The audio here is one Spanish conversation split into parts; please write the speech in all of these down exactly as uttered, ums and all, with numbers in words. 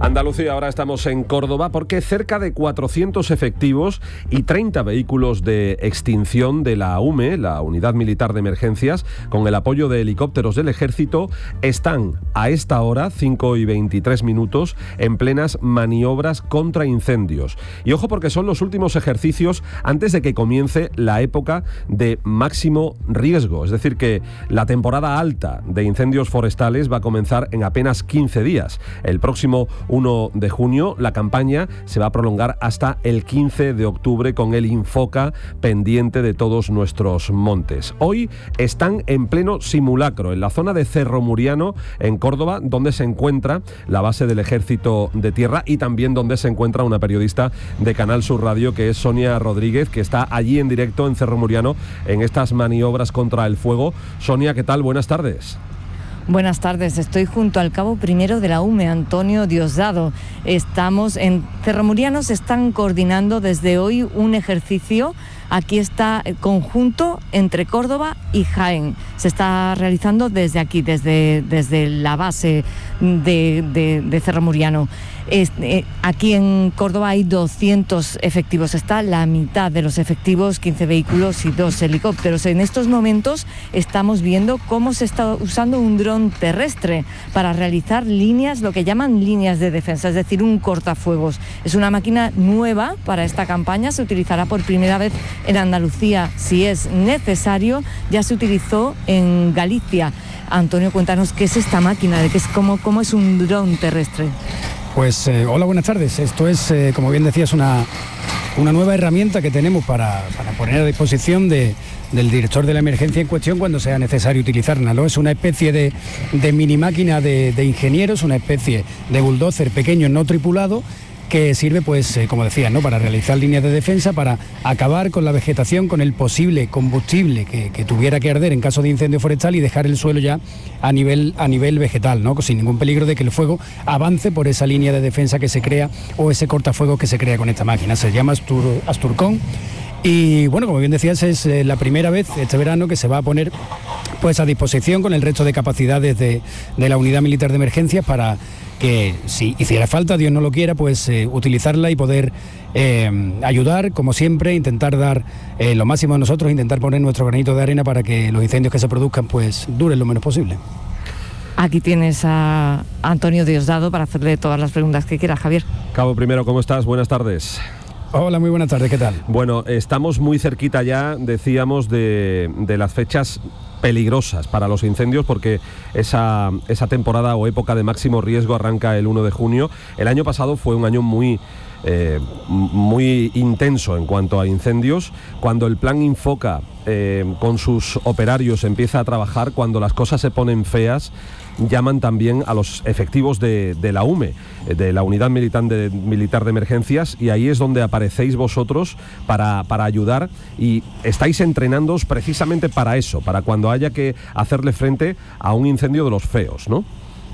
Andalucía, ahora estamos en Córdoba porque cerca de cuatrocientos efectivos y treinta vehículos de extinción de la U M E, la Unidad Militar de Emergencias, con el apoyo de helicópteros del Ejército, están a esta hora, cinco y veintitrés minutos, en plenas maniobras contra incendios. Y ojo, porque son los últimos ejercicios antes de que comience la época de máximo riesgo. Es decir, que la temporada alta de incendios forestales va a comenzar en apenas quince días. El próximo uno de junio, la campaña se va a prolongar hasta el quince de octubre con el Infoca pendiente de todos nuestros montes. Hoy están en pleno simulacro en la zona de Cerro Muriano, en Córdoba, donde se encuentra la base del Ejército de Tierra y también donde se encuentra una periodista de Canal Sur Radio, que es Sonia Rodríguez, que está allí en directo en Cerro Muriano en estas maniobras contra el fuego. Sonia, ¿qué tal? Buenas tardes. Buenas tardes, estoy junto al cabo primero de la U M E, Antonio Diosdado. Estamos en Cerro Muriano, se están coordinando desde hoy un ejercicio. Aquí está el conjunto entre Córdoba y Jaén. Se está realizando desde aquí, desde, desde la base de, de, de Cerro Muriano. Es, eh, aquí en Córdoba hay doscientos efectivos, está la mitad de los efectivos, quince vehículos y dos helicópteros. En estos momentos estamos viendo cómo se está usando un dron terrestre para realizar líneas, lo que llaman líneas de defensa, es decir, un cortafuegos. Es una máquina nueva para esta campaña, se utilizará por primera vez en Andalucía si es necesario, ya se utilizó en Galicia. Antonio, cuéntanos qué es esta máquina, de qué es, cómo, cómo es un dron terrestre. Pues eh, hola, buenas tardes. Esto es, eh, como bien decías, una, una nueva herramienta que tenemos para, para poner a disposición de, del director de la emergencia en cuestión cuando sea necesario utilizarla, ¿no? Es una especie de, de mini máquina de, de ingenieros, una especie de bulldozer pequeño no tripulado, que sirve, pues, eh, como decía, ¿no?, para realizar líneas de defensa, para acabar con la vegetación, con el posible combustible que, que tuviera que arder en caso de incendio forestal y dejar el suelo ya a nivel, a nivel vegetal, ¿no?, sin ningún peligro de que el fuego avance por esa línea de defensa que se crea o ese cortafuego que se crea con esta máquina. Se llama Astur, Asturcon. Y bueno, como bien decías, es eh, la primera vez este verano que se va a poner, pues, a disposición con el resto de capacidades de, de la Unidad Militar de Emergencias para que, si hiciera falta, Dios no lo quiera, pues eh, utilizarla y poder eh, ayudar, como siempre, intentar dar eh, lo máximo de nosotros, intentar poner nuestro granito de arena para que los incendios que se produzcan pues duren lo menos posible. Aquí tienes a Antonio Diosdado para hacerle todas las preguntas que quiera, Javier. Cabo primero, ¿cómo estás? Buenas tardes. Hola, muy buenas tardes, ¿qué tal? Bueno, estamos muy cerquita ya, decíamos, de, de las fechas peligrosas para los incendios, porque esa, esa temporada o época de máximo riesgo arranca el uno de junio. El año pasado fue un año muy, eh, muy intenso en cuanto a incendios. Cuando el plan Infoca eh, con sus operarios empieza a trabajar, cuando las cosas se ponen feas, llaman también a los efectivos de, de la U M E, de la Unidad Militar de, Militar de Emergencias, y ahí es donde aparecéis vosotros para, para ayudar, y estáis entrenándoos precisamente para eso, para cuando haya que hacerle frente a un incendio de los feos, ¿no?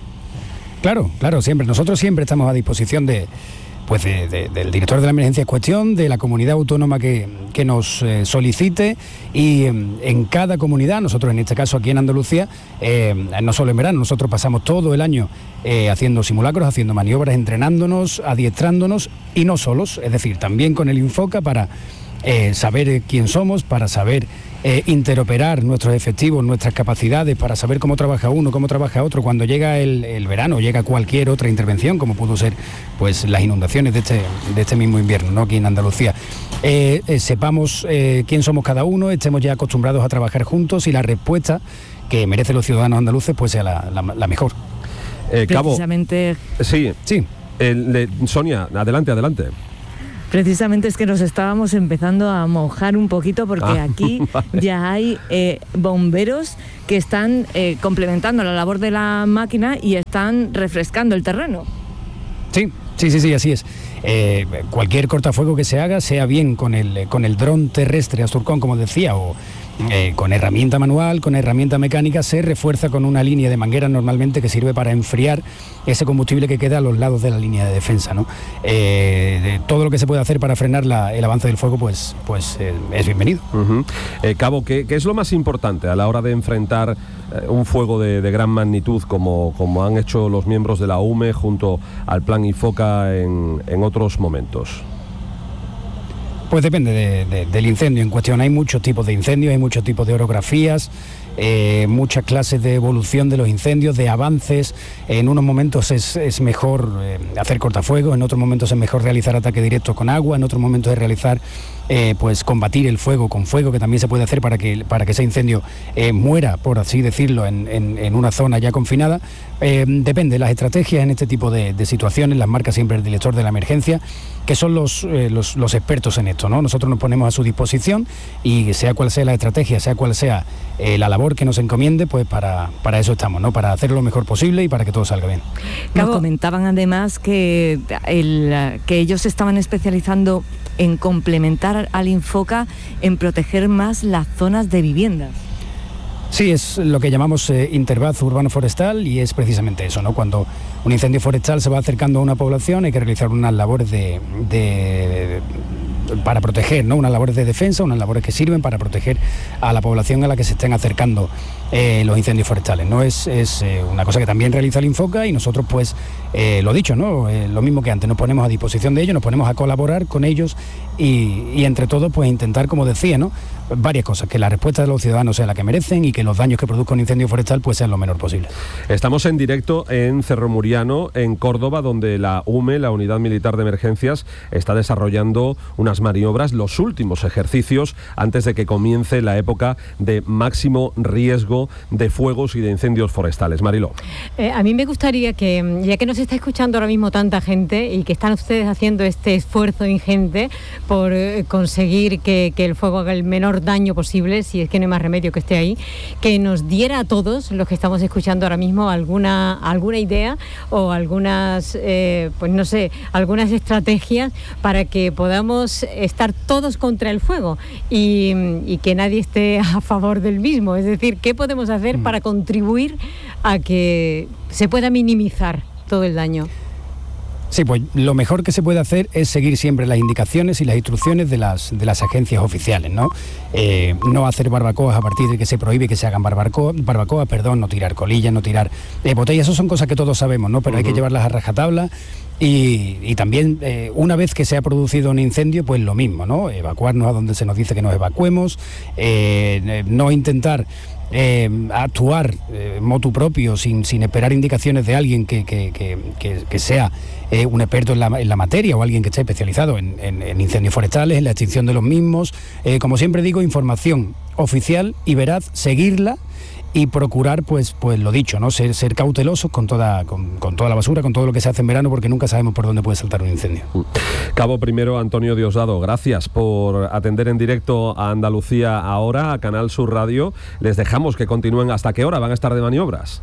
Claro, claro, siempre. Nosotros siempre estamos a disposición de, pues de, de, del director de la emergencia en cuestión, de la comunidad autónoma que, que nos eh, solicite, y en, en cada comunidad, nosotros en este caso aquí en Andalucía, eh, no solo en verano, nosotros pasamos todo el año eh, haciendo simulacros, haciendo maniobras, entrenándonos, adiestrándonos, y no solos, es decir, también con el Infoca para eh, saber quién somos, para saber eh, interoperar nuestros efectivos, nuestras capacidades, para saber cómo trabaja uno, cómo trabaja otro. Cuando llega el, el verano, llega cualquier otra intervención, como pudo ser pues las inundaciones de este, de este mismo invierno, ¿no?, aquí en Andalucía. Eh, eh, sepamos eh, quién somos cada uno, estemos ya acostumbrados a trabajar juntos y la respuesta que merecen los ciudadanos andaluces pues sea la, la, la mejor. Eh, Cabo, Precisamente... Sí, sí. El, de, Sonia, adelante, adelante. Precisamente es que nos estábamos empezando a mojar un poquito porque ah, aquí vale. ya hay eh, bomberos que están eh, complementando la labor de la máquina y están refrescando el terreno. Sí, sí, sí, sí, así es. Eh, cualquier cortafuego que se haga, sea bien con el, con el dron terrestre Asturcon, como decía, o eh, con herramienta manual, con herramienta mecánica, se refuerza con una línea de manguera normalmente que sirve para enfriar ese combustible que queda a los lados de la línea de defensa, ¿no? Eh, de todo lo que se puede hacer para frenar la, el avance del fuego, pues, pues eh, es bienvenido. Uh-huh. eh, Cabo, ¿qué, ¿qué es lo más importante a la hora de enfrentar eh, un fuego de, de gran magnitud como, como han hecho los miembros de la U M E junto al Plan IFOCA en, en otros momentos? Pues depende de, de, del incendio en cuestión. Hay muchos tipos de incendios, hay muchos tipos de orografías, eh, muchas clases de evolución de los incendios, de avances. En unos momentos es, es mejor eh, hacer cortafuegos, en otros momentos es mejor realizar ataque directo con agua, en otros momentos es realizar eh, pues combatir el fuego con fuego, que también se puede hacer para que, para que ese incendio eh, muera, por así decirlo, en, en, en una zona ya confinada. Eh, depende de las estrategias en este tipo de, de situaciones, las marca siempre el director de la emergencia, que son los, eh, los, los expertos en esto, ¿no? Nosotros nos ponemos a su disposición y sea cual sea la estrategia, sea cual sea eh, la labor que nos encomiende, pues para, para eso estamos, ¿no? Para hacerlo lo mejor posible y para que todo salga bien. Nos comentaban además que, el, que ellos estaban especializando en complementar al INFOCA en proteger más las zonas de viviendas. Sí, es lo que llamamos eh, intervaz urbano-forestal y es precisamente eso, ¿no? Cuando un incendio forestal se va acercando a una población hay que realizar unas labores de, de, de, para proteger, ¿no? Unas labores de defensa, unas labores que sirven para proteger a la población a la que se estén acercando eh, los incendios forestales, ¿no? Es, es eh, una cosa que también realiza el INFOCA y nosotros, pues, eh, lo dicho, ¿no? Eh, lo mismo que antes, nos ponemos a disposición de ellos, nos ponemos a colaborar con ellos y, y entre todos, pues, intentar, como decía, ¿no? Varias cosas, que la respuesta de los ciudadanos sea la que merecen y que los daños que produzca un incendio forestal pues sean lo menor posible. Estamos en directo en Cerro Muriano, en Córdoba, donde la U M E, la Unidad Militar de Emergencias, está desarrollando unas maniobras, los últimos ejercicios antes de que comience la época de máximo riesgo de fuegos y de incendios forestales. Mariló. Eh, a mí me gustaría que, ya que nos está escuchando ahora mismo tanta gente y que están ustedes haciendo este esfuerzo ingente por eh, conseguir que, que el fuego haga el menor daño posible, si es que no hay más remedio que esté ahí, que nos diera a todos los que estamos escuchando ahora mismo alguna, alguna idea o algunas, eh, pues no sé, algunas estrategias para que podamos estar todos contra el fuego y, y que nadie esté a favor del mismo. Es decir, ¿qué podemos hacer para contribuir a que se pueda minimizar todo el daño? Sí, pues lo mejor que se puede hacer es seguir siempre las indicaciones y las instrucciones de las, de las agencias oficiales, ¿no? Eh, no hacer barbacoas a partir de que se prohíbe que se hagan barbacoas, barbacoa, perdón, no tirar colillas, no tirar eh, botellas, eso son cosas que todos sabemos, ¿no? Pero uh-huh. hay que llevarlas a rajatabla y, y también eh, una vez que se ha producido un incendio, pues lo mismo, ¿no? Evacuarnos a donde se nos dice que nos evacuemos, eh, no intentar Eh, actuar eh, motu propio sin, sin esperar indicaciones de alguien que, que, que, que, que sea eh, un experto en la, en la materia o alguien que esté especializado en, en, en incendios forestales, en la extinción de los mismos. Eh, como siempre digo, información oficial y veraz, seguirla y procurar, pues, pues lo dicho, ¿no? Ser, ser cautelosos con toda, con, con toda la basura, con todo lo que se hace en verano, porque nunca sabemos por dónde puede saltar un incendio. Cabo Primero Antonio Diosdado, gracias por atender en directo a Andalucía Ahora, a Canal Sur Radio. Les dejamos que continúen. ¿Hasta qué hora van a estar de maniobras?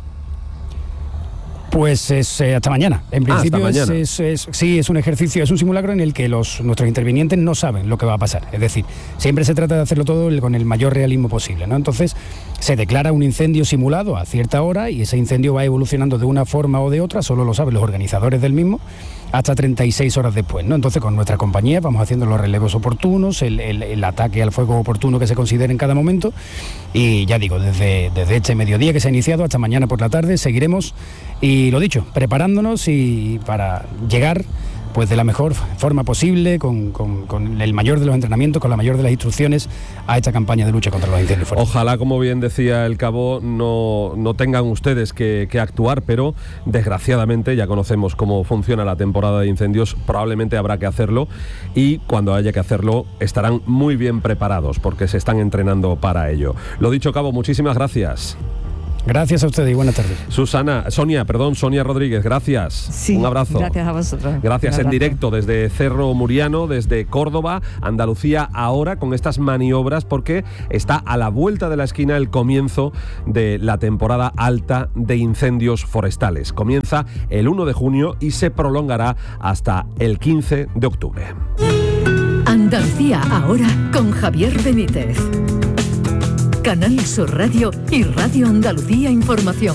Pues es eh, hasta mañana. En principio ah, hasta es, mañana. Es, es, sí, es un ejercicio, es un simulacro en el que los, nuestros intervinientes no saben lo que va a pasar. Es decir, siempre se trata de hacerlo todo con el mayor realismo posible, ¿no? Entonces, se declara un incendio simulado a cierta hora y ese incendio va evolucionando de una forma o de otra, solo lo saben los organizadores del mismo, hasta treinta y seis horas después, ¿no? Entonces, con nuestra compañía vamos haciendo los relevos oportunos, el, el, el ataque al fuego oportuno que se considere en cada momento y ya digo, desde, desde este mediodía que se ha iniciado hasta mañana por la tarde seguiremos y lo dicho, preparándonos y para llegar pues de la mejor forma posible, con, con, con el mayor de los entrenamientos, con la mayor de las instrucciones a esta campaña de lucha contra los incendios forestales. Ojalá, como bien decía el Cabo, no, no tengan ustedes que, que actuar, pero desgraciadamente ya conocemos cómo funciona la temporada de incendios, probablemente habrá que hacerlo y cuando haya que hacerlo estarán muy bien preparados porque se están entrenando para ello. Lo dicho, Cabo, muchísimas gracias. Gracias a ustedes y buenas tardes. Susana, Sonia, perdón, Sonia Rodríguez, gracias. Sí, un abrazo. Gracias a vosotros. Gracias en directo desde Cerro Muriano, desde Córdoba, Andalucía Ahora, con estas maniobras, porque está a la vuelta de la esquina el comienzo de la temporada alta de incendios forestales. Comienza el uno de junio y se prolongará hasta el quince de octubre. Andalucía Ahora con Javier Benítez. Canal Sur Radio y Radio Andalucía Información.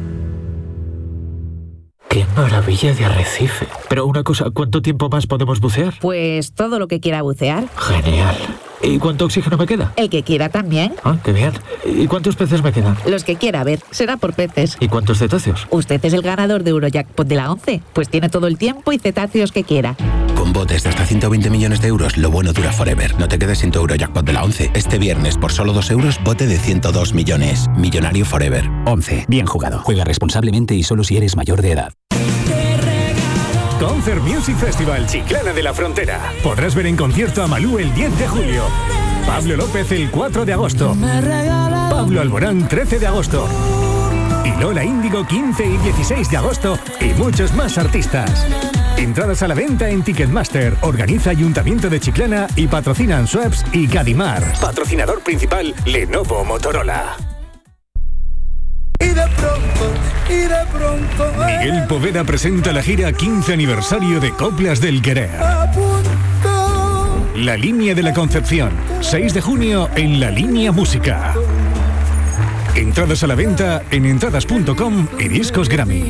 ¡Qué maravilla de arrecife! Pero una cosa, ¿cuánto tiempo más podemos bucear? Pues todo lo que quiera bucear. Genial. ¿Y cuánto oxígeno me queda? El que quiera también. Ah, qué bien. ¿Y cuántos peces me quedan? Los que quiera, a ver, será por peces. ¿Y cuántos cetáceos? Usted es el ganador de Eurojackpot de la once, pues tiene todo el tiempo y cetáceos que quiera. Con botes de hasta ciento veinte millones de euros, lo bueno dura forever. No te quedes sin tu Eurojackpot de la once. Este viernes, por solo dos euros, bote de ciento dos millones. Millonario forever. once. Bien jugado. Juega responsablemente y solo si eres mayor de edad. Concert Music Festival Chiclana de la Frontera. Podrás ver en concierto a Malú el diez de julio. Pablo López el cuatro de agosto. Pablo Alborán trece de agosto. Y Lola Índigo quince y dieciséis de agosto. Y muchos más artistas. Entradas a la venta en Ticketmaster. Organiza Ayuntamiento de Chiclana y patrocinan Swaps y Cadimar. Patrocinador principal Lenovo Motorola. Y de pronto, y de pronto Miguel Poveda presenta la gira quince aniversario de Coplas del Querer. La Línea de la Concepción, seis de junio en La Línea Música. Entradas a la venta en entradas punto com y Discos Grammy.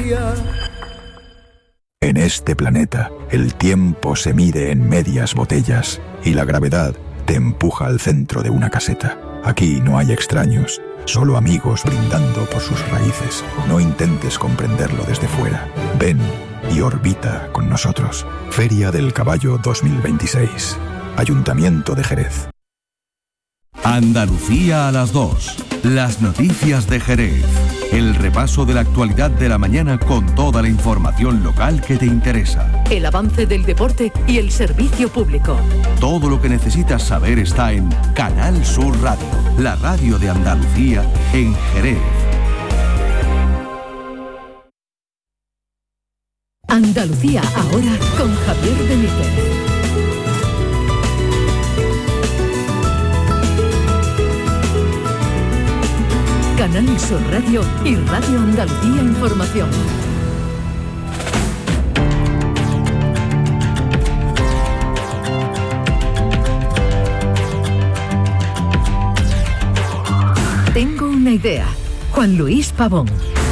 En este planeta, el tiempo se mide en medias botellas y la gravedad te empuja al centro de una caseta. Aquí no hay extraños, solo amigos brindando por sus raíces. No intentes comprenderlo desde fuera. Ven y orbita con nosotros. Feria del Caballo dos mil veintiséis. Ayuntamiento de Jerez. Andalucía a las dos. Las noticias de Jerez. El repaso de la actualidad de la mañana con toda la información local que te interesa. El avance del deporte y el servicio público. Todo lo que necesitas saber está en Canal Sur Radio, la radio de Andalucía en Jerez. Andalucía ahora con Javier Benítez. Canal Sur Radio y Radio Andalucía Información. Tengo una idea. Juan Luis Pavón.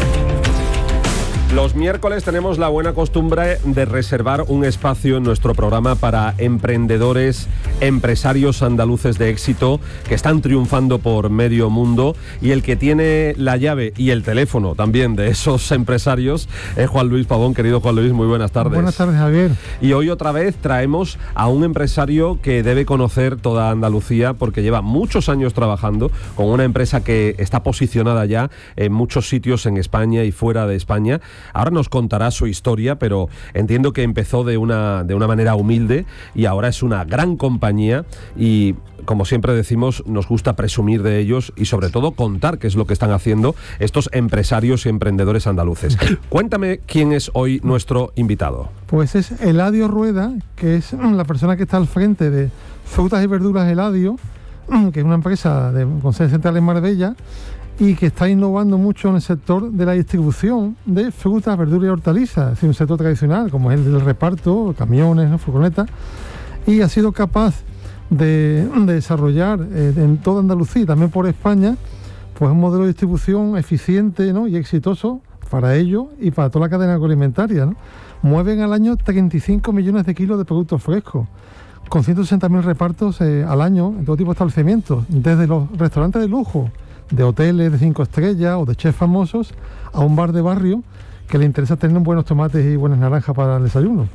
Los miércoles tenemos la buena costumbre de reservar un espacio en nuestro programa para emprendedores, empresarios andaluces de éxito que están triunfando por medio mundo, y el que tiene la llave y el teléfono también de esos empresarios es Juan Luis Pavón. Querido Juan Luis, muy buenas tardes. Buenas tardes, Javier. Y hoy otra vez traemos a un empresario que debe conocer toda Andalucía porque lleva muchos años trabajando con una empresa que está posicionada ya en muchos sitios en España y fuera de España. Ahora nos contará su historia, pero entiendo que empezó de una, de una manera humilde y ahora es una gran compañía y, como siempre decimos, nos gusta presumir de ellos y sobre todo contar qué es lo que están haciendo estos empresarios y emprendedores andaluces. Cuéntame quién es hoy nuestro invitado. Pues es Eladio Rueda, que es la persona que está al frente de Frutas y Verduras Eladio, que es una empresa de, con sede central en Marbella, y que está innovando mucho en el sector de la distribución de frutas, verduras y hortalizas, es decir, un sector tradicional como es el del reparto, camiones, ¿no?, furgonetas, y ha sido capaz de, de desarrollar eh, en toda Andalucía y también por España pues un modelo de distribución eficiente, ¿no?, y exitoso para ellos y para toda la cadena agroalimentaria, ¿no? Mueven al año treinta y cinco millones de kilos de productos frescos, con ciento sesenta mil repartos eh, al año en todo tipo de establecimientos, desde los restaurantes de lujo, de hoteles de cinco estrellas o de chefs famosos, a un bar de barrio que le interesa tener buenos tomates y buenas naranjas para el desayuno.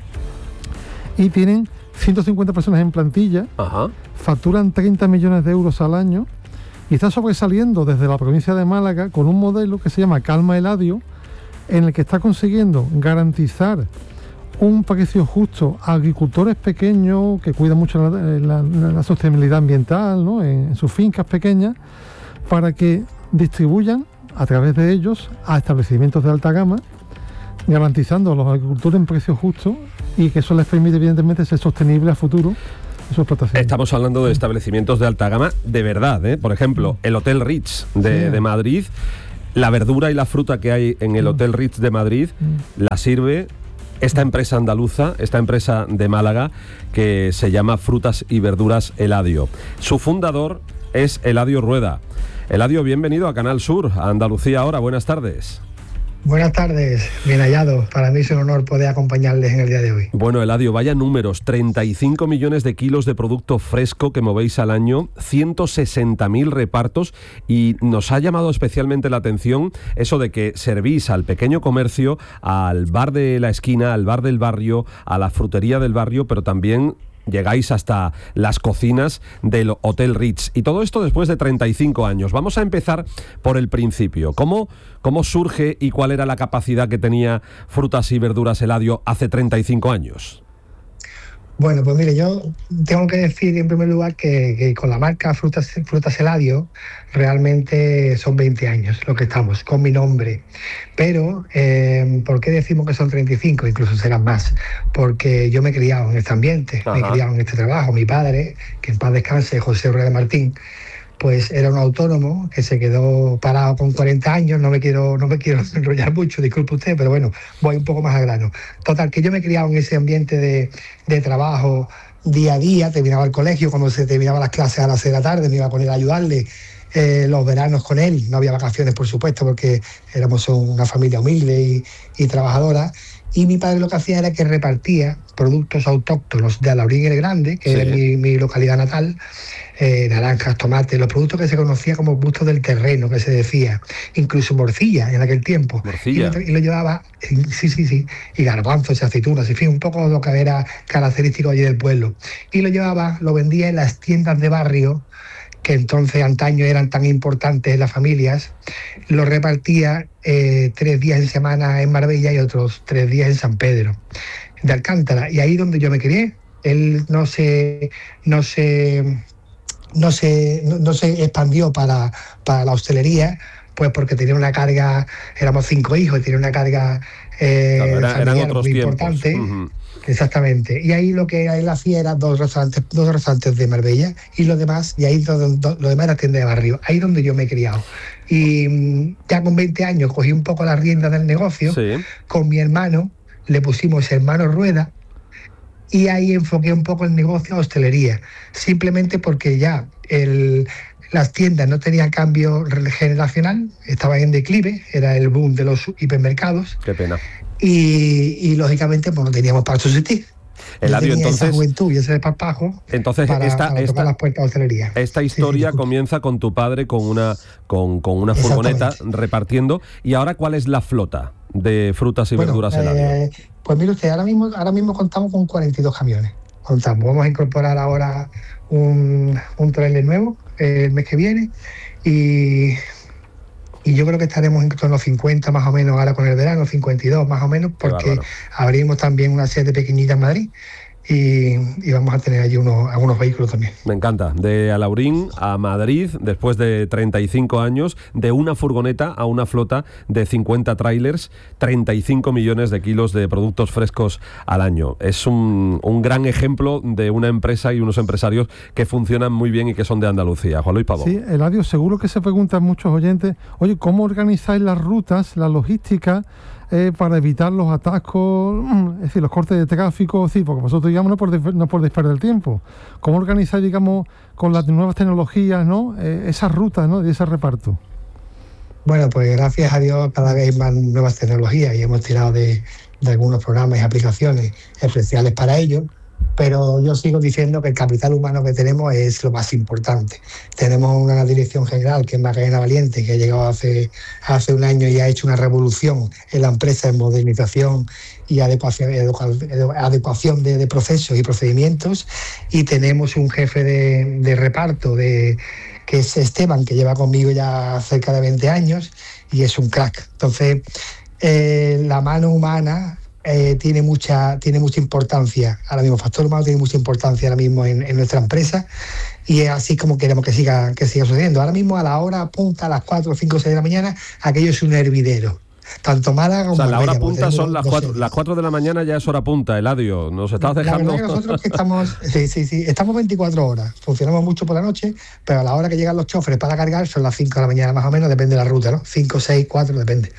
Y tienen ciento cincuenta personas en plantilla. Ajá. Facturan treinta millones de euros al año y está sobresaliendo desde la provincia de Málaga con un modelo que se llama Calma Eladio, en el que está consiguiendo garantizar un precio justo a agricultores pequeños que cuidan mucho la, la, la sostenibilidad ambiental, ¿no?, en, en sus fincas pequeñas, para que distribuyan a través de ellos a establecimientos de alta gama, garantizando a los agricultores en precios justos y que eso les permite evidentemente ser sostenible a futuro en su explotación. Estamos hablando de establecimientos de alta gama de verdad, ¿eh? Por ejemplo, el Hotel Ritz de, sí. de Madrid, la verdura y la fruta que hay en el Hotel Ritz de Madrid la sirve esta empresa andaluza, esta empresa de Málaga que se llama Frutas y Verduras Eladio. Su fundador es Eladio Rueda. Eladio, bienvenido a Canal Sur, a Andalucía Ahora. Buenas tardes. Buenas tardes, bien hallado. Para mí es un honor poder acompañarles en el día de hoy. Bueno, Eladio, vaya números, treinta y cinco millones de kilos de producto fresco que movéis al año, ciento sesenta mil repartos, y nos ha llamado especialmente la atención eso de que servís al pequeño comercio, al bar de la esquina, al bar del barrio, a la frutería del barrio, pero también llegáis hasta las cocinas del Hotel Ritz. Y todo esto después de treinta y cinco años. Vamos a empezar por el principio. ¿Cómo, cómo surge y cuál era la capacidad que tenía Frutas y Verduras Eladio hace treinta y cinco años? Bueno, pues mire, yo tengo que decir en primer lugar que, que con la marca Frutas, Frutas Eladio realmente son veinte años lo que estamos, con mi nombre. Pero, eh, ¿por qué decimos que son treinta y cinco? Incluso serán más. Porque yo me he criado en este ambiente, Ajá. me he criado en este trabajo. Mi padre, que en paz descanse, José Rueda Martín, pues era un autónomo que se quedó parado con cuarenta años. No me quiero no me quiero enrollar mucho, disculpe usted, pero bueno, voy un poco más al grano. Total, que yo me he criado en ese ambiente de, de trabajo día a día. Terminaba el colegio, cuando se terminaban las clases a las seis de la tarde, me iba a poner a ayudarle. Eh, los veranos con él, no había vacaciones por supuesto, porque éramos una familia humilde y, y trabajadora. Y mi padre lo que hacía era que repartía productos autóctonos de Alaurín el Grande, que sí. era mi, mi localidad natal, eh, naranjas, tomates, los productos que se conocía como productos del terreno, que se decía, incluso morcilla en aquel tiempo. Morcilla. Y lo, y lo llevaba, sí, sí, sí, y garbanzos y aceitunas, en fin, un poco lo que era característico allí del pueblo. Y lo llevaba, lo vendía en las tiendas de barrio, que entonces antaño eran tan importantes en las familias. Lo repartía eh, tres días en semana en Marbella y otros tres días en San Pedro de Alcántara, y ahí donde yo me crié. Él no se no se no se no, no se expandió para, para la hostelería, pues porque tenía una carga, éramos cinco hijos y tenía una carga eh, claro, era, familiar eran otros muy tiempos. importante. Uh-huh. Exactamente. Y ahí lo que él hacía era dos restaurantes, dos restaurantes de Marbella, y lo demás, y ahí todo, todo, lo demás era tienda de barrio. Ahí donde yo me he criado. Y ya con veinte años cogí un poco las riendas del negocio. Sí. Con mi hermano, le pusimos Hermano Rueda, y ahí enfoqué un poco el negocio a hostelería. Simplemente porque ya el... las tiendas no tenían cambio generacional, estaban en declive, era el boom de los hipermercados. Qué pena. Y, y lógicamente pues no teníamos para subsistir. Eladio, entonces, esa juventud y ese desparpajo entonces para, esta, para esta, tocar las puertas de hostelería. Esta historia sí, comienza con tu padre con una, con, con una furgoneta repartiendo. ¿Y ahora cuál es la flota de Frutas y bueno, Verduras Eladio? Eh, pues mire usted, ahora mismo, ahora mismo contamos con cuarenta y dos camiones. Contamos. Vamos a incorporar ahora un, un trailer nuevo eh, el mes que viene, y... Y yo creo que estaremos en torno a cincuenta más o menos ahora con el verano, cincuenta y dos más o menos, porque abrimos también una sede pequeñita en Madrid y, y vamos a tener allí unos, algunos vehículos también. Me encanta. De Alaurín a Madrid, después de treinta y cinco años, de una furgoneta a una flota de cincuenta trailers, treinta y cinco millones de kilos de productos frescos al año. Es un, un gran ejemplo de una empresa y unos empresarios que funcionan muy bien y que son de Andalucía. Juan Luis Pavón. Sí, Eladio, seguro que se preguntan muchos oyentes, oye, ¿cómo organizáis las rutas, la logística, Eh, para evitar los atascos, es decir, los cortes de tráfico? Sí, porque vosotros, digamos, no podéis, no podéis perder el tiempo. ¿Cómo organizáis, digamos, con las nuevas tecnologías, ¿no?, eh, esas rutas, ¿no?, y ese reparto? Bueno, pues gracias a Dios cada vez hay más nuevas tecnologías y hemos tirado de, de algunos programas y aplicaciones especiales para ello. Pero yo sigo diciendo que el capital humano que tenemos es lo más importante. Tenemos una dirección general, que es Macarena Valiente, que ha llegado hace, hace un año y ha hecho una revolución en la empresa en modernización y adecuación, adecuación de, de procesos y procedimientos. Y tenemos un jefe de, de reparto, de, que es Esteban, que lleva conmigo ya cerca de veinte años y es un crack. Entonces, eh, la mano humana... Eh, tiene mucha tiene mucha importancia ahora mismo, el factor humano tiene mucha importancia ahora mismo en, en nuestra empresa, y es así como queremos que siga que siga sucediendo. Ahora mismo a la hora punta, a las cuatro, cinco, seis de la mañana, aquello es un hervidero. Tanto Málaga como... O sea, la hora Marbella, punta son las cuatro, las cuatro de la mañana, ya es hora punta, Eladio. Nos estás dejando... La verdad que nosotros que estamos, sí, sí, sí, estamos veinticuatro horas, funcionamos mucho por la noche, pero a la hora que llegan los choferes para cargar son las cinco de la mañana más o menos, depende de la ruta, ¿no? cinco, seis, cuatro, depende.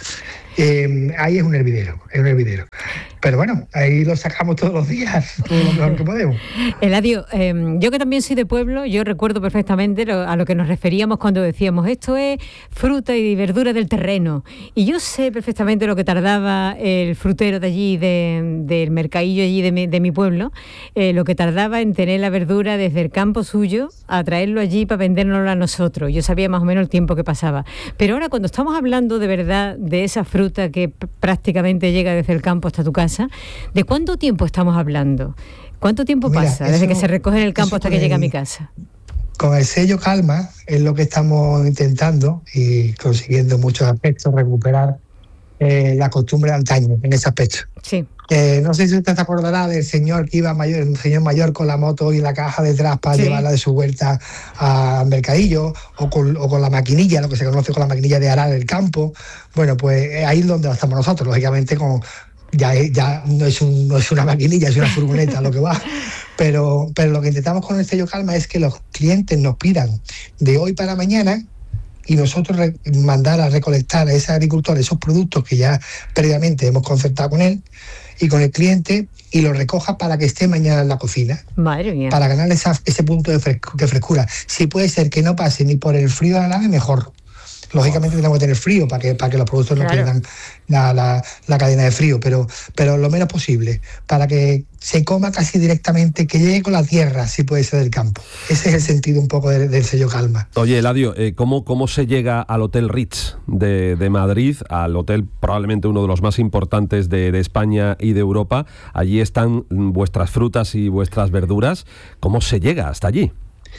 Eh, ahí es un hervidero, es un hervidero. Pero bueno, ahí lo sacamos todos los días, todo lo mejor que podemos. Eladio, eh, yo que también soy de pueblo, yo recuerdo perfectamente lo, a lo que nos referíamos cuando decíamos esto es fruta y verdura del terreno. Y yo sé perfectamente lo que tardaba el frutero de allí, de, del mercadillo allí de mi, de mi pueblo, eh, lo que tardaba en tener la verdura desde el campo suyo a traerlo allí para vendérnoslo a nosotros. Yo sabía más o menos el tiempo que pasaba. Pero ahora cuando estamos hablando de verdad de esa fruta que p- prácticamente llega desde el campo hasta tu casa, ¿de cuánto tiempo estamos hablando? ¿Cuánto tiempo Mira, pasa eso, desde que se recoge en el campo hasta que el, llega a mi casa? Con el sello Calma es lo que estamos intentando y consiguiendo muchos aspectos, recuperar eh, la costumbre de antaño en ese aspecto. Sí. Eh, no sé si usted se acordará del señor que iba mayor, un señor mayor con la moto y la caja detrás para sí. llevarla de su vuelta al mercadillo, o con, o con la maquinilla, lo que se conoce con la maquinilla de arar el campo. Bueno, pues ahí es donde estamos nosotros, lógicamente con ya, ya no, es un, no es una maquinilla, es una furgoneta lo que va. Pero, pero lo que intentamos con el sello Calma es que los clientes nos pidan de hoy para mañana y nosotros re- mandar a recolectar a ese agricultor esos productos que ya previamente hemos concertado con él y con el cliente, y lo recoja para que esté mañana en la cocina. Madre mía. Para ganar esa, ese punto de, fresco, de frescura. Si puede ser que no pase ni por el frío de la nave, mejor. Lógicamente tenemos que tener frío para que, para que los productos no claro. pierdan la, la, la cadena de frío, pero, pero lo menos posible, para que se coma casi directamente, que llegue con la tierra, si puede ser del campo. Ese es el sentido un poco de, del sello Calma. Oye, Eladio, eh, ¿cómo, ¿cómo se llega al Hotel Ritz de, de Madrid, al hotel probablemente uno de los más importantes de, de España y de Europa? Allí están vuestras frutas y vuestras verduras. ¿Cómo se llega hasta allí?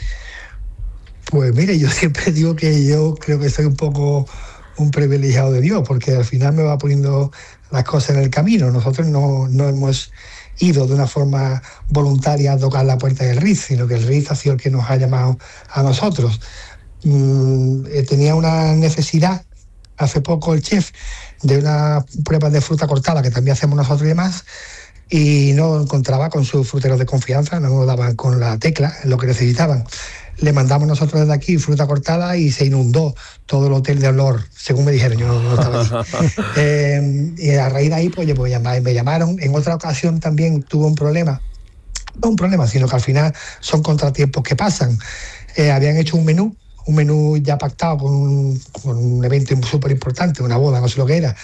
Pues mire, yo siempre digo que yo creo que soy un poco un privilegiado de Dios, porque al final me va poniendo las cosas en el camino. Nosotros no, no hemos ido de una forma voluntaria a tocar la puerta del Ritz, sino que el Ritz ha sido el que nos ha llamado a nosotros. Mm, tenía una necesidad, hace poco el chef, de una prueba de fruta cortada, que también hacemos nosotros y demás, y no lo encontraba con sus fruteros de confianza, no nos daban con la tecla, lo que necesitaban. Le mandamos nosotros desde aquí fruta cortada y se inundó todo el hotel de olor, según me dijeron, yo no, no estaba allí. eh, y a raíz de ahí pues, pues me llamaron. En otra ocasión también tuve un problema, no un problema, sino que al final son contratiempos que pasan. Eh, habían hecho un menú, un menú ya pactado con un, con un evento súper importante, una boda, no sé lo que era,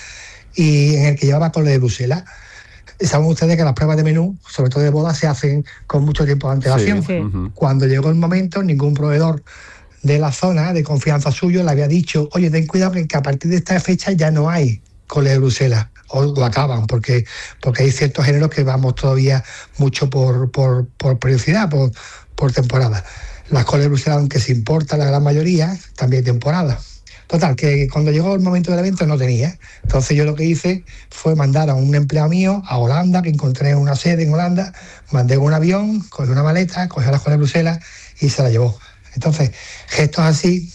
y en el que llevaba cole de Bruselas. Saben ustedes que las pruebas de menú, sobre todo de boda, se hacen con mucho tiempo de antelación. Sí, sí. Uh-huh. Cuando llegó el momento, ningún proveedor de la zona de confianza suyo le había dicho: oye, ten cuidado que, que a partir de esta fecha ya no hay cole de Bruselas, o lo acaban, porque, porque hay ciertos géneros que vamos todavía mucho por, por, por periodicidad, por, por temporada. Las coles de Bruselas, aunque se importa la gran mayoría, también hay temporada. Total, que cuando llegó el momento del evento no tenía. Entonces yo lo que hice fue mandar a un empleado mío a Holanda, que encontré una sede en Holanda, mandé un avión, cogí una maleta, cogí la cola de Bruselas y se la llevó. Entonces, gestos así,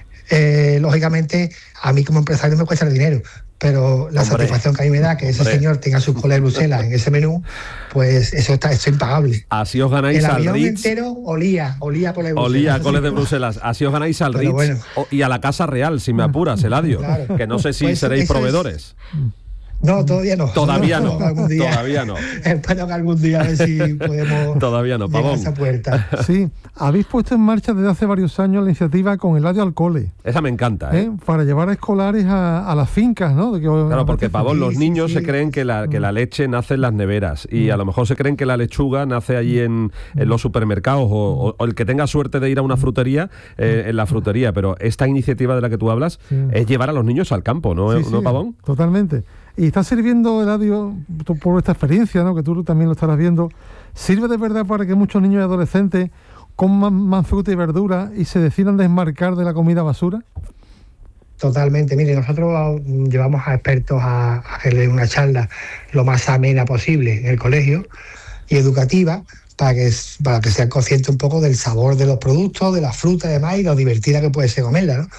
eh, lógicamente, a mí como empresario me cuesta el dinero, pero la Hombre. satisfacción que a mí me da que ese Hombre. señor tenga sus colas de Bruselas en ese menú, pues eso está eso es impagable. Así os ganáis el al avión Ritz. entero olía, olía coles de Bruselas. Olía coles de Bruselas. Así os ganáis al Ritz bueno. y a la Casa Real, si me apuras, Eladio. Claro. Que no sé si pues seréis proveedores. Es... No, todavía no. Todavía no. no. Día, todavía no. Espero que algún día a ver si podemos todavía no, Pavón. Esa puerta. Sí, habéis puesto en marcha desde hace varios años la iniciativa con Eladio al Cole. Esa me encanta, ¿eh? ¿Eh? Para llevar a escolares a, a las fincas, ¿no? De que, claro, porque, Pavón, los sí, niños sí, se sí. creen que la, que la leche nace en las neveras y a lo mejor se creen que la lechuga nace allí en, en los supermercados o, o, o el que tenga suerte de ir a una frutería, eh, en la frutería. Pero esta iniciativa de la que tú hablas sí. es llevar a los niños al campo, ¿no, sí, ¿no sí, Pavón? Totalmente. Y está sirviendo, Eladio, por esta experiencia, ¿no? Que tú también lo estarás viendo, ¿sirve de verdad para que muchos niños y adolescentes coman más fruta y verdura y se decidan desmarcar de la comida basura? Totalmente. Mire, nosotros llevamos a expertos a, a hacerle una charla lo más amena posible en el colegio y educativa para que, para que sean conscientes un poco del sabor de los productos, de la fruta y demás, y lo divertida que puede ser comerla, ¿no?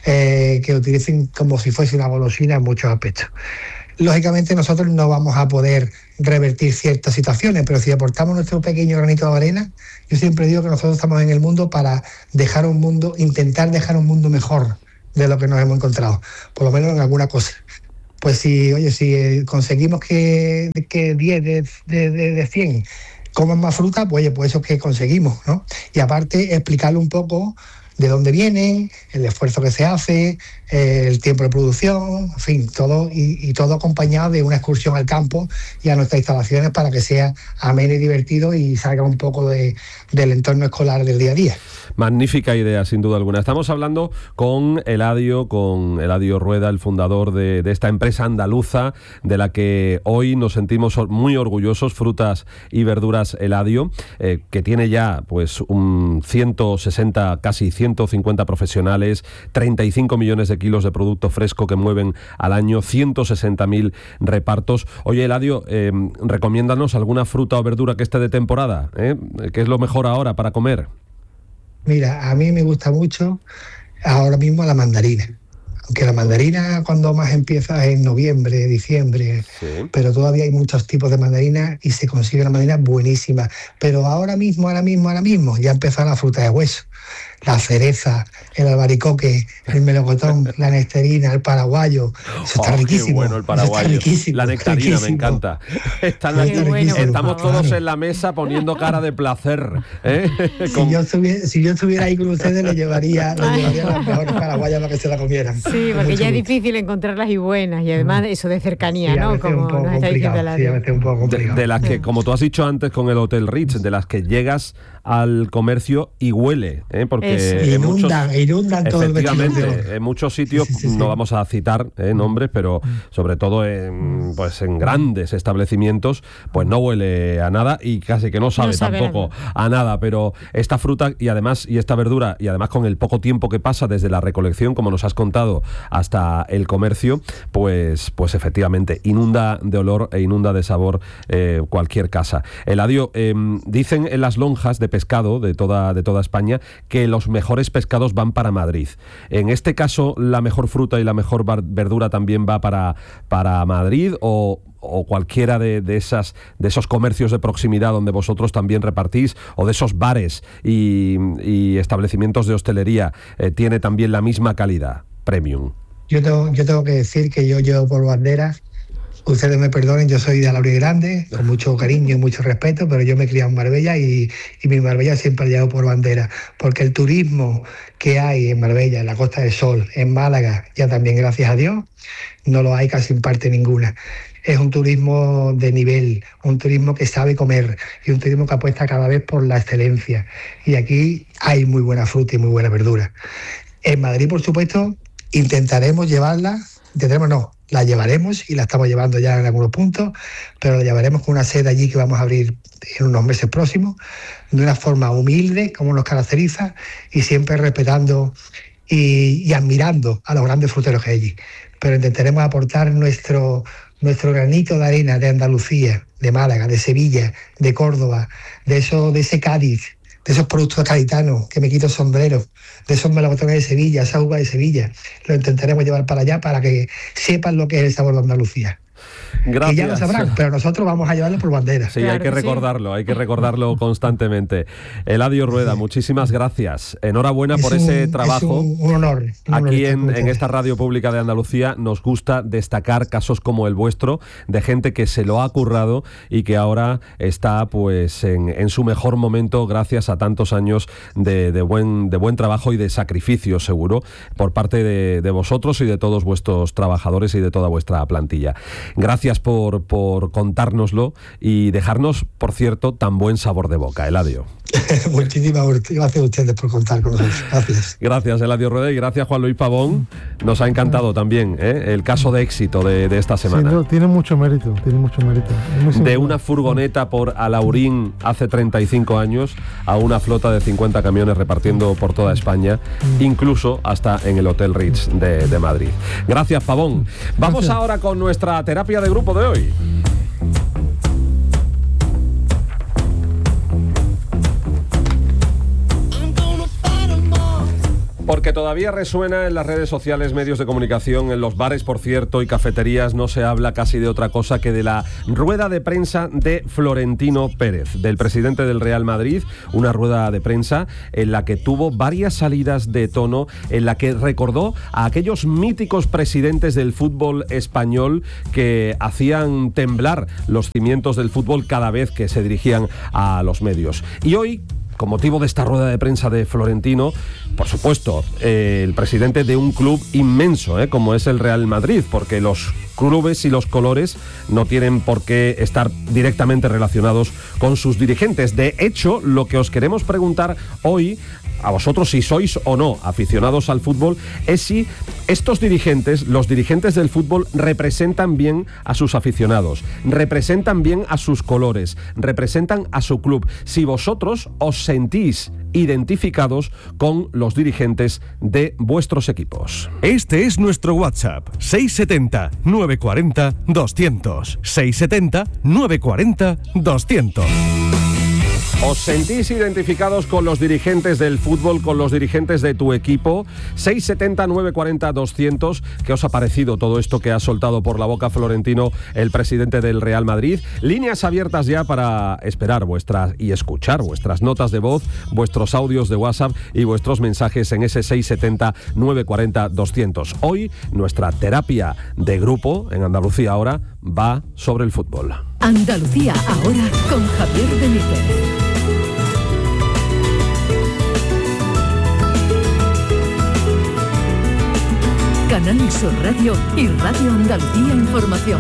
Eh, que utilicen como si fuese una golosina en muchos aspectos. Lógicamente nosotros no vamos a poder revertir ciertas situaciones, pero si aportamos nuestro pequeño granito de arena, yo siempre digo que nosotros estamos en el mundo para dejar un mundo, intentar dejar un mundo mejor de lo que nos hemos encontrado, por lo menos en alguna cosa. pues si, oye, si conseguimos que, que diez de, de, de, de cien coman más fruta, pues, oye, pues eso es que conseguimos, ¿no? Y aparte, explicarle un poco de dónde vienen, el esfuerzo que se hace, eh, el tiempo de producción, en fin, todo y, y todo acompañado de una excursión al campo y a nuestras instalaciones para que sea ameno y divertido y salga un poco de, del entorno escolar del día a día. Magnífica idea, sin duda alguna. Estamos hablando con Eladio, con Eladio Rueda, el fundador de, de esta empresa andaluza, de la que hoy nos sentimos muy orgullosos, Frutas y Verduras Eladio, eh, que tiene ya pues un ciento sesenta, casi ciento cincuenta profesionales, treinta y cinco millones de kilos de producto fresco que mueven al año, ciento sesenta mil repartos. Oye, Eladio, eh, recomiéndanos alguna fruta o verdura que esté de temporada, ¿eh? ¿Qué es lo mejor ahora para comer? Mira, a mí me gusta mucho ahora mismo la mandarina. Aunque la mandarina cuando más empieza es en noviembre, diciembre, sí. Pero todavía hay muchos tipos de mandarina y se consigue una mandarina buenísima. Pero ahora mismo, ahora mismo, ahora mismo ya empezó la fruta de hueso. La cereza, el albaricoque, el melocotón, la nectarina, el paraguayo. Eso está oh, riquísimo. Qué bueno el paraguayo. Riquísimo, la nectarina riquísimo. Me encanta. Están aquí, bueno, estamos todos en la mesa poniendo cara de placer. ¿eh? Si, yo estuviera, si yo estuviera ahí con ustedes, le llevaría, le llevaría las mejores paraguayas para que se la comieran. Sí, porque ya es difícil encontrarlas y buenas. Y además eso de cercanía, sí, ¿no? Como nos está diciendo la sí, a veces un poco complicado. De, de las que, como tú has dicho antes con el Hotel Ritz, de las que llegas al comercio y huele, ¿eh? Porque en inundan, muchos, inundan todo el efectivamente, en muchos sitios, sí, sí, sí. No vamos a citar ¿eh? nombres, pero sobre todo en, pues en grandes establecimientos, pues no huele a nada y casi que no sabe, no sabe tampoco nada. a nada, pero esta fruta y además y esta verdura, y además con el poco tiempo que pasa desde la recolección, como nos has contado, hasta el comercio, pues, pues efectivamente inunda de olor e inunda de sabor eh, cualquier casa. Eladio, eh, dicen en las lonjas de pescado de toda, de toda España que los mejores pescados van para Madrid. En este caso, ¿la mejor fruta y la mejor verdura también va para, para Madrid o, o cualquiera de, de, esas, de esos comercios de proximidad donde vosotros también repartís, o de esos bares y, y establecimientos de hostelería, eh, tiene también la misma calidad premium? Yo tengo, yo tengo que decir que yo llevo por bandera. Ustedes me perdonen, yo soy de Alauri Grande, con mucho cariño y mucho respeto, pero yo me he criado en Marbella y, y mi Marbella siempre ha llevado por bandera, porque el turismo que hay en Marbella, en la Costa del Sol, en Málaga, ya también gracias a Dios, no lo hay casi en parte ninguna. Es un turismo de nivel, un turismo que sabe comer y un turismo que apuesta cada vez por la excelencia. Y aquí hay muy buena fruta y muy buena verdura. En Madrid, por supuesto, intentaremos llevarla, intentaremos no, la llevaremos y la estamos llevando ya en algunos puntos, pero la llevaremos con una sede allí que vamos a abrir en unos meses próximos, de una forma humilde, como nos caracteriza, y siempre respetando y, y admirando a los grandes fruteros que hay allí. Pero intentaremos aportar nuestro, nuestro granito de arena de Andalucía, de Málaga, de Sevilla, de Córdoba, de, eso, de ese Cádiz, de esos productos gaditanos, que me quito el sombrero, de esos melocotones de Sevilla, esa uva de Sevilla. Lo intentaremos llevar para allá para que sepan lo que es el sabor de Andalucía. Gracias. Que ya lo sabrán, pero nosotros vamos a llevarlo por bandera. Sí, claro, hay que recordarlo, sí. hay que recordarlo constantemente. Eladio Rueda, muchísimas gracias. Enhorabuena es por un, ese trabajo. Es un, un honor. Un Aquí honor en, en esta radio pública de Andalucía nos gusta destacar casos como el vuestro, de gente que se lo ha currado y que ahora está pues en, en su mejor momento gracias a tantos años de, de, buen, de buen trabajo y de sacrificio, seguro, por parte de, de vosotros y de todos vuestros trabajadores y de toda vuestra plantilla. Gracias por, por contárnoslo y dejarnos, por cierto, tan buen sabor de boca, Eladio. Muchísimas gracias a ustedes por contar con nosotros. Gracias. Gracias, Eladio Rueda, y gracias, Juan Luis Pavón. Nos ha encantado también ¿eh? el caso de éxito de, de esta semana. Sí, no, tiene mucho mérito, tiene mucho mérito. De una furgoneta por Alaurín hace treinta y cinco años a una flota de cincuenta camiones repartiendo por toda España, mm. incluso hasta en el Hotel Ritz de, de Madrid. Gracias, Pavón. Vamos gracias. ahora con nuestra terapia de grupo de hoy. Porque Porque todavía resuena en las redes sociales, medios de comunicación, en los bares, por cierto, y cafeterías, no se habla casi de otra cosa que de la rueda de prensa de Florentino Pérez, del presidente del Real Madrid, una rueda de prensa en la que tuvo varias salidas de tono, en la que recordó a aquellos míticos presidentes del fútbol español que hacían temblar los cimientos del fútbol cada vez que se dirigían a los medios. Y hoy, con motivo de esta rueda de prensa de Florentino, por supuesto, eh, el presidente de un club inmenso, eh, como es el Real Madrid, porque los clubes y los colores no tienen por qué estar directamente relacionados con sus dirigentes. De hecho, lo que os queremos preguntar hoy, a vosotros, si sois o no aficionados al fútbol, es si estos dirigentes, los dirigentes del fútbol, representan bien a sus aficionados, representan bien a sus colores, representan a su club. Si vosotros os sentís identificados con los dirigentes de vuestros equipos. Este es nuestro WhatsApp, seis setenta, nueve cuarenta, doscientos. seis setenta, nueve cuarenta, doscientos. ¿Os sentís identificados con los dirigentes del fútbol, con los dirigentes de tu equipo? seis setenta, nueve cuarenta, doscientos. ¿Qué os ha parecido todo esto que ha soltado por la boca Florentino, el presidente del Real Madrid? Líneas abiertas ya para esperar vuestras y escuchar vuestras notas de voz, vuestros audios de WhatsApp y vuestros mensajes en ese seis setenta, nueve cuarenta, doscientos. Hoy nuestra terapia de grupo en Andalucía Ahora va sobre el fútbol. Andalucía Ahora con Javier Benítez. Canal Sur Radio y Radio Andalucía Información.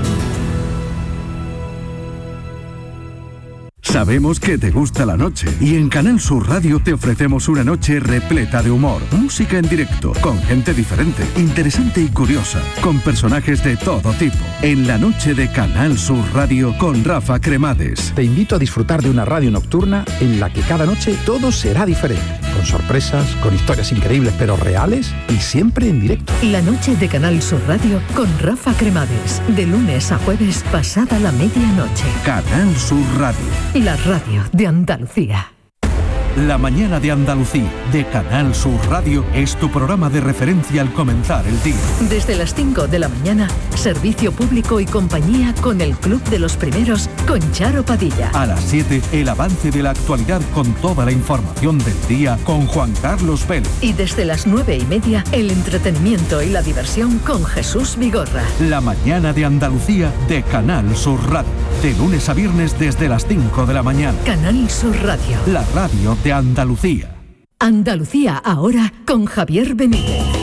Sabemos que te gusta la noche y en Canal Sur Radio te ofrecemos una noche repleta de humor, música en directo, con gente diferente, interesante y curiosa, con personajes de todo tipo. En la noche de Canal Sur Radio con Rafa Cremades. Te invito a disfrutar de una radio nocturna en la que cada noche todo será diferente, con sorpresas, con historias increíbles pero reales y siempre en directo. La noche de Canal Sur Radio con Rafa Cremades, de lunes a jueves pasada la medianoche. Canal Sur Radio. La radio de Andalucía. La mañana de Andalucía, de Canal Sur Radio, es tu programa de referencia al comenzar el día. Desde las cinco de la mañana, servicio público y compañía con el Club de los Primeros, con Charo Padilla. A las siete, el avance de la actualidad con toda la información del día, con Juan Carlos Vélez. Y desde las nueve y media, el entretenimiento y la diversión con Jesús Vigorra. La mañana de Andalucía, de Canal Sur Radio. De lunes a viernes desde las cinco de la mañana. Canal Sur Radio. La radio de Andalucía. Andalucía Ahora con Javier Benítez.